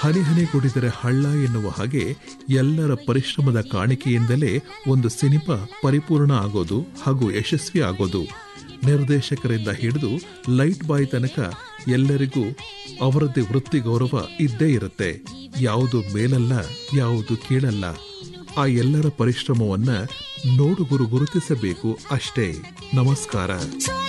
ಹನಿ ಹನಿ ಕುಡಿದರೆ ಹಳ್ಳ ಎನ್ನುವ ಹಾಗೆ ಎಲ್ಲರ ಪರಿಶ್ರಮದ ಕಾಣಿಕೆಯಿಂದಲೇ ಒಂದು ಸಿನಿಮಾ ಪರಿಪೂರ್ಣ ಆಗೋದು ಹಾಗೂ ಯಶಸ್ವಿ ಆಗೋದು. ನಿರ್ದೇಶಕರಿಂದ ಹಿಡಿದು ಲೈಟ್ ಬಾಯ್ ತನಕ ಎಲ್ಲರಿಗೂ ಅವರದ್ದೇ ವೃತ್ತಿ ಗೌರವ ಇದ್ದೇ ಇರುತ್ತೆ. ಯಾವುದು ಮೇಲಲ್ಲ, ಯಾವುದು ಕೀಳಲ್ಲ. ಆ ಎಲ್ಲರ ಪರಿಶ್ರಮವನ್ನ ನೋಡುಗರು ಗುರುತಿಸಬೇಕು ಅಷ್ಟೇ. ನಮಸ್ಕಾರ.